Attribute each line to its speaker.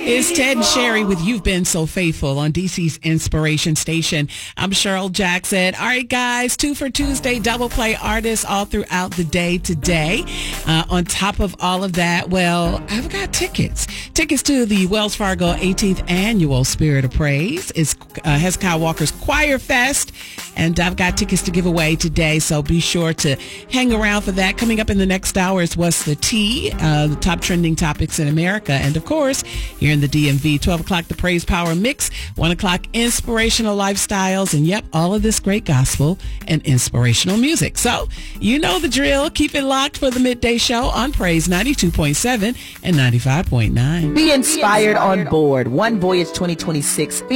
Speaker 1: It's Ted and Sherry with You've Been So Faithful on DC's Inspiration Station. I'm Cheryl Jackson. All right, guys, 2 for Tuesday, double play artists all throughout the day today. On top of all of that, well, I've got tickets. Tickets to the Wells Fargo 18th Annual Spirit of Praise. It's Hezekiah Walker's Choir Fest, and I've got tickets to give away today, so be sure to hang around for that. Coming up in the next hour is What's the Tea, the top trending topics in America. And, of course, here in the DMV, 12 o'clock, the Praise Power Mix, 1 o'clock, inspirational lifestyles, and, yep, all of this great gospel and inspirational music. So, you know the drill. Keep it locked for the Midday Show on Praise 92.7 and 95.9.
Speaker 2: Be inspired on board One Voyage 2026.